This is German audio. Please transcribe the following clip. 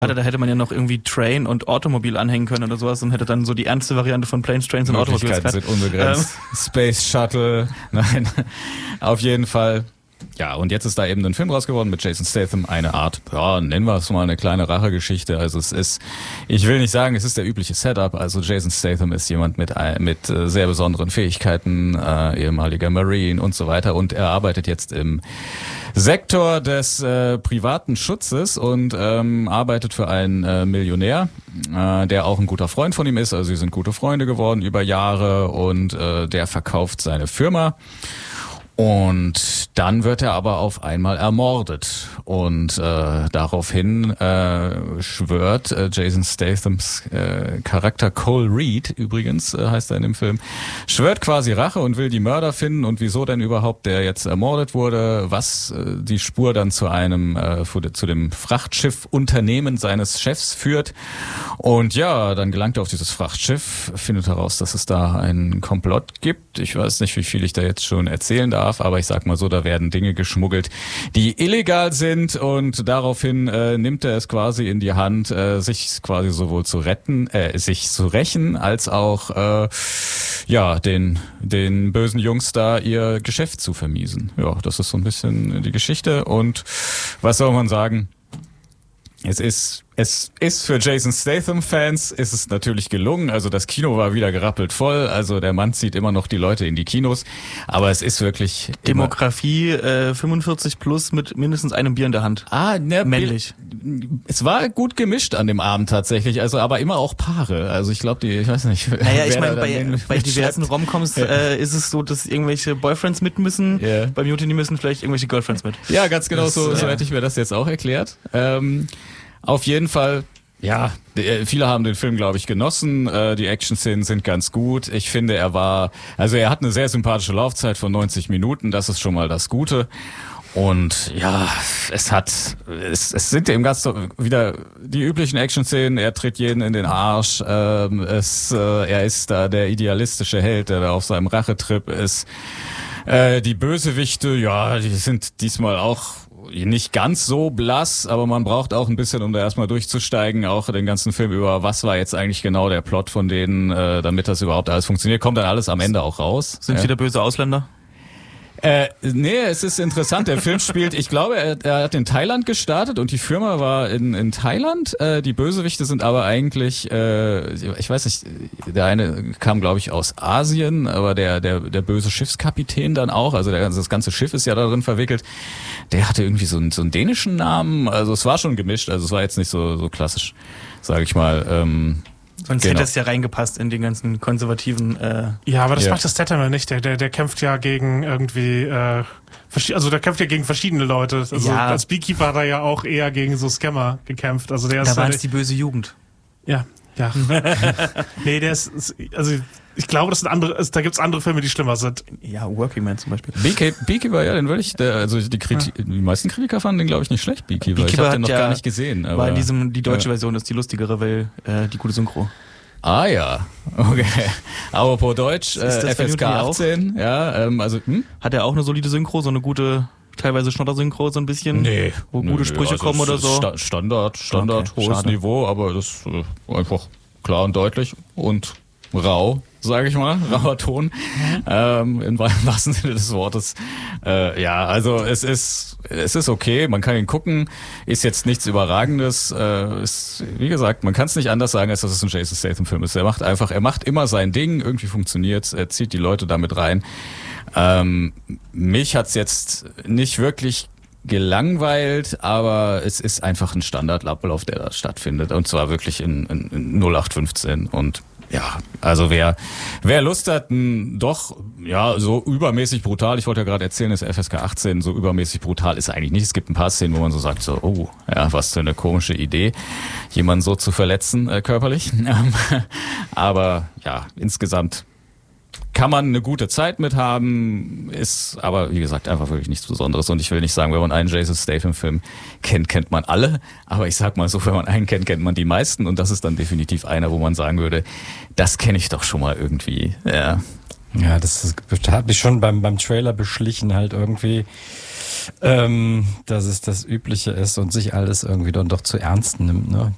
Da hätte man ja noch irgendwie Train und Automobil anhängen können oder sowas und hätte dann so die ernste Variante von Planes, Trains und Automobiles Möglichkeiten sind unbegrenzt. Space Shuttle, nein, auf jeden Fall. Ja, und jetzt ist da eben ein Film raus geworden mit Jason Statham, eine Art, ja, nennen wir es mal eine kleine Rachegeschichte. Also es ist, ich will nicht sagen, es ist der übliche Setup. Also Jason Statham ist jemand mit sehr besonderen Fähigkeiten, ehemaliger Marine und so weiter. Und er arbeitet jetzt im Sektor des privaten Schutzes und arbeitet für einen Millionär, der auch ein guter Freund von ihm ist. Also sie sind gute Freunde geworden über Jahre und der verkauft seine Firma. Und dann wird er aber auf einmal ermordet und daraufhin schwört Jason Stathams Charakter Cole Reed, übrigens heißt er in dem Film, schwört quasi Rache und will die Mörder finden und wieso denn überhaupt der jetzt ermordet wurde, was die Spur dann zu dem Frachtschiff-Unternehmen seines Chefs führt. Und ja, dann gelangt er auf dieses Frachtschiff, findet heraus, dass es da einen Komplott gibt. Ich weiß nicht, wie viel ich da jetzt schon erzählen darf, aber ich sag mal so, da werden Dinge geschmuggelt, die illegal sind und daraufhin nimmt er es quasi in die Hand, sich quasi sowohl zu retten, sich zu rächen, als auch den bösen Jungs da ihr Geschäft zu vermiesen. Ja, das ist so ein bisschen die Geschichte und was soll man sagen? Es ist für Jason Statham-Fans ist es natürlich gelungen. Also das Kino war wieder gerappelt voll. Also der Mann zieht immer noch die Leute in die Kinos. Aber es ist wirklich... Demografie 45 plus mit mindestens einem Bier in der Hand. Männlich. Es war gut gemischt an dem Abend tatsächlich. Also aber immer auch Paare. Also ich weiß nicht. Naja, ich meine, bei diversen Romcoms ist es so, dass irgendwelche Boyfriends mit müssen. Yeah. Bei Mutiny müssen vielleicht irgendwelche Girlfriends mit. Ja, ganz genau so hätte ich mir das jetzt auch erklärt. Auf jeden Fall, ja, viele haben den Film, glaube ich, genossen. Die Action-Szenen sind ganz gut. Ich finde, er hat eine sehr sympathische Laufzeit von 90 Minuten. Das ist schon mal das Gute. Und ja, es sind eben ganz so wieder die üblichen Action-Szenen. Er tritt jeden in den Arsch. Er ist da der idealistische Held, der da auf seinem Rachetrip ist. Die Bösewichte, ja, die sind diesmal auch nicht ganz so blass, aber man braucht auch ein bisschen, um da erstmal durchzusteigen, auch den ganzen Film über, was war jetzt eigentlich genau der Plot von denen, damit das überhaupt alles funktioniert. Kommt dann alles am Ende auch raus. Sind wieder böse Ausländer? Nee, es ist interessant. Der Film spielt, ich glaube, er hat in Thailand gestartet und die Firma war in Thailand. Die Bösewichte sind aber eigentlich, ich weiß nicht, der eine kam, glaube ich, aus Asien, aber der böse Schiffskapitän dann auch, also das ganze Schiff ist ja darin verwickelt. Der hatte irgendwie so einen dänischen Namen, also es war schon gemischt, also es war jetzt nicht so klassisch, sage ich mal. Sonst hätte es ja reingepasst in den ganzen konservativen... Ja, aber das macht das Statham nicht. Der kämpft ja gegen irgendwie... der kämpft ja gegen verschiedene Leute. Also als Beekeeper hat er ja auch eher gegen so Scammer gekämpft. Also der da war es die böse Jugend. Ja. Nee, der ist... Also ich glaube, das sind andere, da gibt's andere Filme, die schlimmer sind. Ja, Working Man zum Beispiel. Beekeeper, ja, den würde ich, die meisten Kritiker fanden den, glaube ich, nicht schlecht, Beekeeper. Ich habe den noch gar nicht gesehen. Aber, war die deutsche Version ist die lustigere, weil die gute Synchro. Ah ja, okay. Apropos Deutsch, FSK 18, Hat er auch eine solide Synchro, so eine gute... Teilweise Schnotter-Synchro so ein bisschen, wo gute Sprüche kommen oder so. Standard, okay, hohes Niveau, aber das einfach klar und deutlich und rau, sage ich mal, rauer Ton, im wahrsten Sinne des Wortes. Also es ist okay, man kann ihn gucken, ist jetzt nichts Überragendes, ist, wie gesagt, man kann es nicht anders sagen, als dass es ein Jason Statham-Film ist. Er macht immer sein Ding, irgendwie funktioniert's, er zieht die Leute damit rein. Mich hat's jetzt nicht wirklich gelangweilt, aber es ist einfach ein Standardablauf, der da stattfindet, und zwar wirklich in 0815 und ja, also wer Lust hat, so übermäßig brutal, ich wollte ja gerade erzählen, ist FSK 18, so übermäßig brutal ist eigentlich nicht. Es gibt ein paar Szenen, wo man so sagt, was für eine komische Idee, jemanden so zu verletzen, körperlich. Aber ja, insgesamt kann man eine gute Zeit mit haben, ist aber, wie gesagt, einfach wirklich nichts Besonderes. Und ich will nicht sagen, wenn man einen Jason Statham-Film kennt man alle. Aber ich sag mal so, wenn man einen kennt man die meisten. Und das ist dann definitiv einer, wo man sagen würde, das kenne ich doch schon mal irgendwie. Ja, das hat mich schon beim Trailer beschlichen halt irgendwie, dass es das Übliche ist und sich alles irgendwie dann doch zu ernst nimmt. Ne?